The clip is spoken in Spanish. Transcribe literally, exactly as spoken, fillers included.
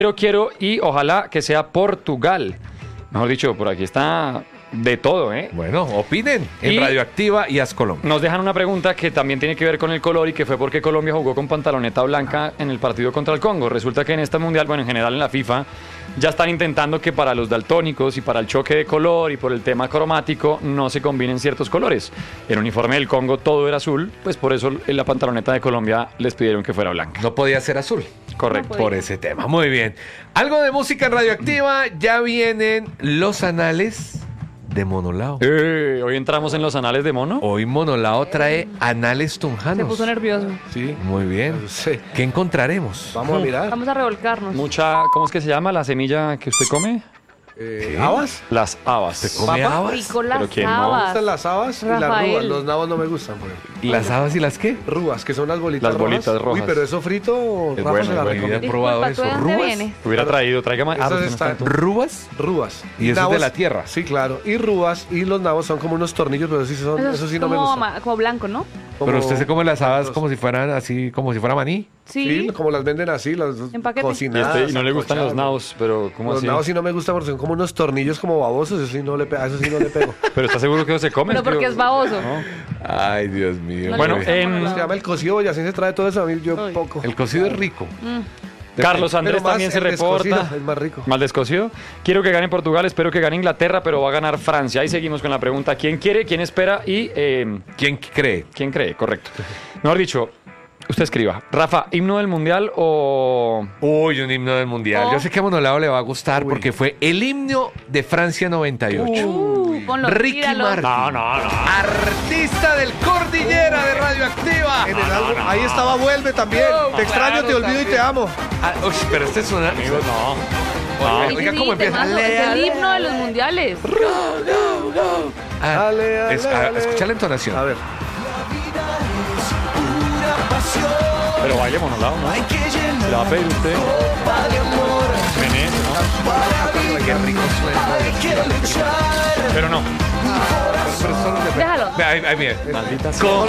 Pero quiero y ojalá que sea Portugal. Mejor dicho, por aquí está de todo, ¿eh? Bueno, opinen en Y- Radioactiva y Haz Colombia. Nos dejan una pregunta que también tiene que ver con el color y que fue porque Colombia jugó con pantaloneta blanca en el partido contra el Congo. Resulta que en este mundial, bueno, en general en la FIFA, ya están intentando que para los daltónicos y para el choque de color y por el tema cromático no se combinen ciertos colores. El uniforme del Congo todo era azul, pues por eso en la pantaloneta de Colombia les pidieron que fuera blanca. No podía ser azul. Correcto. Por ese tema. Muy bien. Algo de música en Radioactiva. Ya vienen los anales de Monolao. Eh, hoy entramos en los anales de Mono. Hoy Monolao trae anales Se tunjanos. puso nervioso. Sí. Muy bien. Sí. ¿Qué encontraremos? Vamos a mirar. Vamos a revolcarnos. Mucha, ¿cómo es que se llama la semilla que usted come? Eh, ¿Habas? Las habas. ¿Se come ¿Papa? habas? Rico Pero las ¿quién no? Me habas. gustan las habas y las Rafael. rúas. Los nabos no me gustan, por ejemplo. ¿Las habas y las qué? Rúas, que son las bolitas Las bolitas rojas. Uy, pero eso frito, Es Rafa bueno, se la es bueno. recomiendo. He probado Disculpa, ¿tú de eso. dónde ¿Rúas? viene? Hubiera traído, traiga más. Esas pues no están- tanto. ¿Rúas? Rúas. Y eso es de la tierra. Sí, claro. Y rúas y los nabos son como unos tornillos, pero sí son, Eso eso, es sí no me como, gusta. ma- como blanco, ¿no? Pero usted se come las habas los- como si fueran así, como si fuera maní. Sí. Sí, como las venden así, las En paquete. Y, cocinadas. este- y no le gustan los sancochadas. naos, pero ¿cómo Los así? nabos sí no me gustan porque son como unos tornillos como babosos, eso sí no le, pe- a eso sí no le pego. Pero ¿está seguro que no se come? Pero porque es baboso. ¿No? Ay, Dios mío. No le Bueno, gusta en- Monolao. Se llama el cocido boyacense, trae todo eso, a mí yo Uy. poco. El cocido es rico. Carlos Andrés Pero más también se el descocido, reporta. es más rico. Mal descosido. Quiero que gane Portugal, espero que gane Inglaterra, pero va a ganar Francia. Ahí seguimos con la pregunta: ¿quién quiere, quién espera y eh, ¿Quién cree? quién cree? Correcto. Mejor dicho, usted escriba. Rafa, ¿himno del mundial o...? Uy, un himno del mundial. Oh. Yo sé que a Monolao le va a gustar porque fue el himno de Francia noventa y ocho. Uh, ponlo, Ricky tíralo. Martin. No, no, no. Artista del Cordillera de Radioactiva. En el álbum, ahí estaba Vuelve también. No, te extraño, claro, te olvido y también. te amo. Ah, uy, pero este es una. Amigos, no. Oiga, Sí, oiga sí, cómo sí, empieza. temazo. Es el himno de los mundiales. Ah, Ale, ale, es- ah, ale. escucha la entonación. A ver. Pero vaya Monolao, ¿no? ¿Le va a pedir usted? Veneno, ¿no? Qué rico suena. Pero no. Pero solo de- Déjalo. Ve, ahí, ahí, mire. Maldita sea. Como